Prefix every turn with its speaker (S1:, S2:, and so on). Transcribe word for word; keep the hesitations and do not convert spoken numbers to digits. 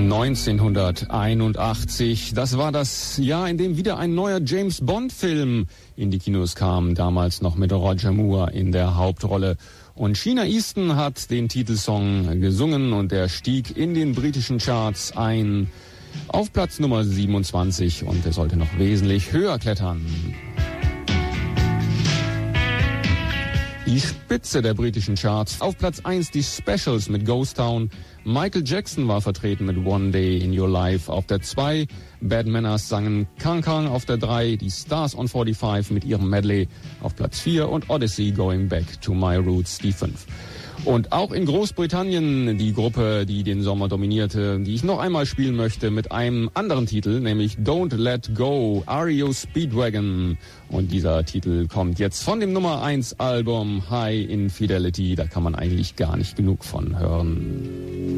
S1: neunzehnhunderteinundachtzig, das war das Jahr, in dem wieder ein neuer James-Bond-Film in die Kinos kam, damals noch mit Roger Moore in der Hauptrolle. Und Sheena Easton hat den Titelsong gesungen und er stieg in den britischen Charts ein auf Platz Nummer siebenundzwanzig und er sollte noch wesentlich höher klettern. Die Spitze der britischen Charts. Auf Platz eins die Specials mit Ghost Town. Michael Jackson war vertreten mit One Day in Your Life. Auf der zwei Bad Manners sangen Kang Kang. Auf der drei die Stars on forty-five mit ihrem Medley. Auf Platz vier und Odyssey Going Back to My Roots, die fünf. Und auch in Großbritannien die Gruppe, die den Sommer dominierte, die ich noch einmal spielen möchte mit einem anderen Titel, nämlich Don't Let Go, R E O Speedwagon. Und dieser Titel kommt jetzt von dem Nummer eins Album High Infidelity. Da kann man eigentlich gar nicht genug von hören.